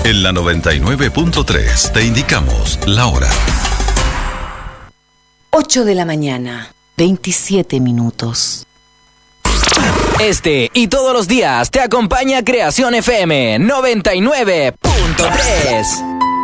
En la 99.3 te indicamos la hora. 8 de la mañana, 27 minutos. Este y todos los días te acompaña Creación FM 99.3.